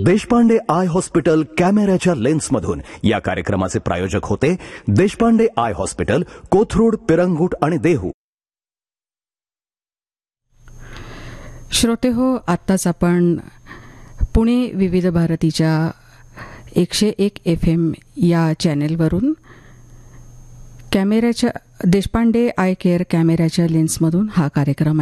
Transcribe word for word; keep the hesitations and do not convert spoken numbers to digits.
Deshpande I hospital कॅमेऱ्याच्या लेन्समधून या कार्यक्रमाचे प्रायोजक होते देशपांडे आय हॉस्पिटल, कोथरूड, पिरंगुट आणि देहू. श्रोते हो, आत्ताच आपण पुणे विविध भारतीच्या एकशे एक एफ एम या चॅनेलवरून कॅमेऱ्याच्या देशपांडे आय केअर कॅमेऱ्याच्या लेन्समधून हा कार्यक्रम